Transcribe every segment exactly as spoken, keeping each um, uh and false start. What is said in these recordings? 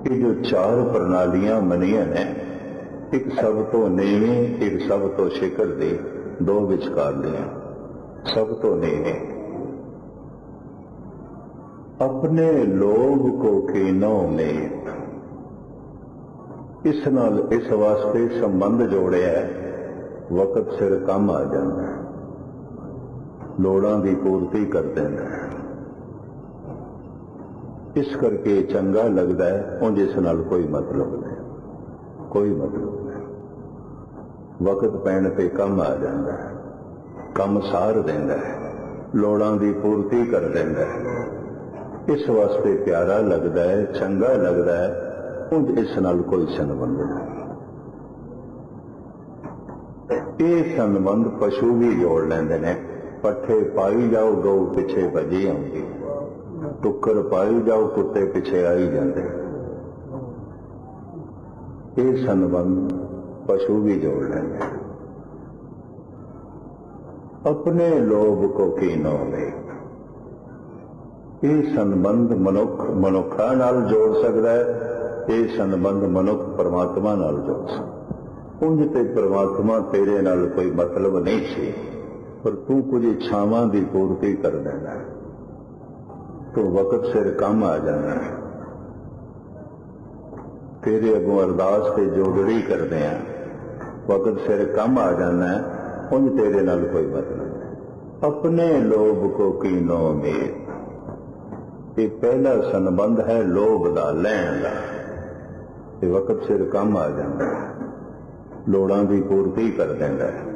कि जो चार प्रणालियां मनिया ने, एक सब तो नीवी, एक सब तो शिखर दी, दो विचकारलियां। सब तो नीवी, अपने लोभ को कीनो में, इस नाल इस वास्ते संबंध जोड़िया, वक्त सिर कम आ जाता, लोड़ां की पूर्ति कर देंदा, इस करके चंगा लगता है। उंज इस नाल कोई मतलब नहीं, कोई मतलब नहीं। वक्त पैण पे कम आ जाता है, कम सार देंदा है, लोड़ां की पूर्ति कर देंदा है, इस वास्ते प्यारा लगता है, चंगा लगता है। उंज इस नाल कोई संबंध नहीं। ये संबंध पशु भी जोड़ लेंदे ने। पट्ठे पाई जाओ, गौ पिछे भजी आउंदी, टुक्कर पाई जाओ, कुत्ते पिछे आई जाते। ये संबंध पशु भी जोड़ लेंगे। अपने लोभ को कीनो में, ये संबंध मनुख मनुखा नाल जोड़ सकता है। ये संबंध मनुख परमात्मा नाल जोड़ सकता। उंज ते परमात्मा तेरे नाल कोई मतलब नहीं सी, पर तू कुछ इच्छावां की पूर्ति कर देना है, तो वक्त सिर कम आ जाना है। तेरे अगों अरदास से जोड़ड़ी करते हैं, वक्त सिर कम आ जाना है। उंज तेरे नाल कोई मतलब नहीं। अपने लोभ को कीनो में, ये पहला संबंध है लोभ का, लैण का। ये वक्त सिर कम आ जाता है, लोड़ां की पूर्ति कर देंदा है,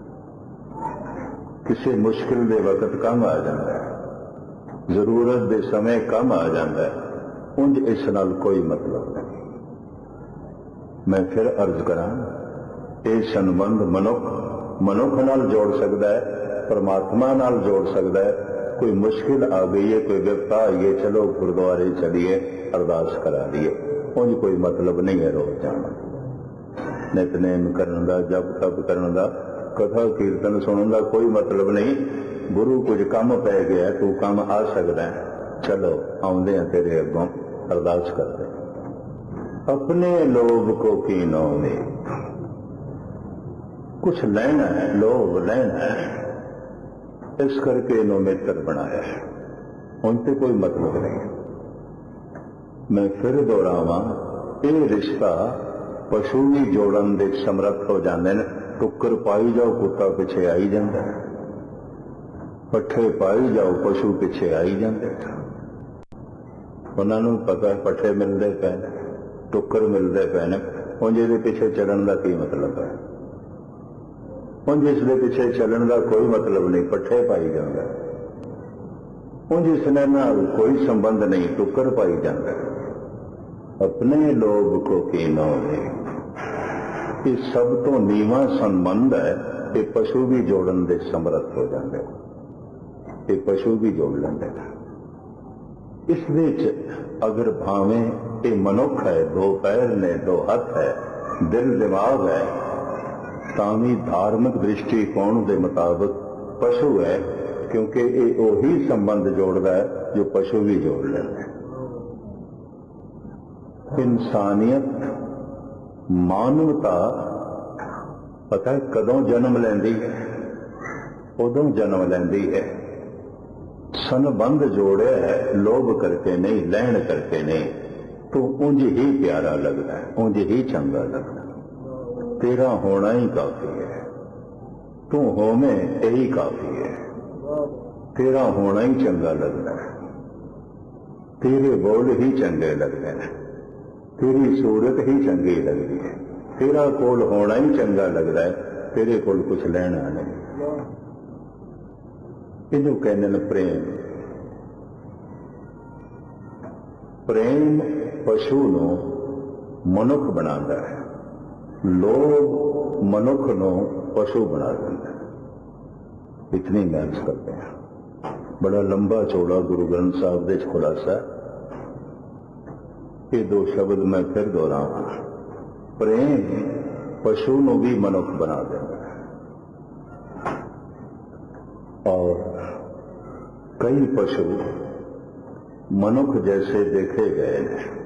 किसी मुश्किल के वक्त कम आ जाता है, जरूरत के समय कम आ जाता है। उंज इस नाल कोई मतलब नहीं। मैं फिर अर्ज करा, ये संबंध मनुख मनुख नाल जोड़ सकता है, परमात्मा नाल जोड़ सकता है। कोई मुश्किल आ गई है, कोई विपता आई है, चलो गुरुद्वारे चलिए, अरदास करा दिए, उंज कोई मतलब नहीं है रोज जाना। नितनेम करन दा, जप तप करन दा, कथा कीर्तन सुनन दा कोई मतलब नहीं। गुरु कुछ काम पै गया, तू काम आ सकता है, चलो आउंदे हैं तेरे अगों, अरदास करते। अपने लोभ को कीनो में, कुछ लेना है, लोभ लेना है, इस करके इन्हों मित्र बनाया है। उनसे कोई मतलब नहीं। मैं फिर दोहरावा, ये रिश्ता पशु भी जोड़न दे समर्थ हो जाते हैं। टुक्कर पाई जाओ, कुत्ता पिछे आई जाता है, पट्ठे पाई जाओ, पशु पिछे आई जाते। उन्होंने पता पट्ठे मिलते पे, टुक्कर मिलते पे, उंज इहदे पिछे चलन का की मतलब है। उंज इसके पिछे चलन का कोई मतलब नहीं, पट्ठे पाई जाता। उंज इसने नाल कोई संबंध नहीं, टुक्कर पाई जाता। अपने लोभ को कीनो में, ये सब तो नीवा संबंध है। ये पशु भी जोड़न दे समर्थ हो जाते, ये पशु भी जोड़ लेंगे। इस विच अगर भावें ये मनुख है, दो पैर ने, दो हाथ है, दिल दिमाग है, तावी धार्मिक दृष्टिकोण के मुताबिक पशु है, क्योंकि ये वही संबंध जोड़ता है जो पशु भी जोड़ लेते हैं। इंसानियत, मानवता पता है कदों जन्म लेंदी है, उदों जन्म लेंदी है। संबंध जोड़े है लोभ करके नहीं, लैण करके नहीं, तो उंज ही प्यारा लगता है, उंज ही चंगा लगता है। तेरा होना ही काफी है, तू होवे यही काफी है। तेरा होना ही चंगा लगता है, तेरे बोल ही चंगे लगते हैं, तेरी सूरत ही चंगी लगती है, तेरा कोल होना ही चंगा लगता है, तेरे कोल कुछ लेना नहीं। इनू कहते हैं प्रेम। प्रेम पशु नू मनुख बनाता है, लोभ मनुख नू पशु बना देता है। इतनी मेहनत करते हैं। बड़ा लंबा चौड़ा गुरु ग्रंथ साहब दे खुलासा। ये दो शब्द मैं फिर दोहरावा। प्रेम पशु नू भी मनुख बना देता है, और कई पशु मनुख जैसे देखे गए हैं।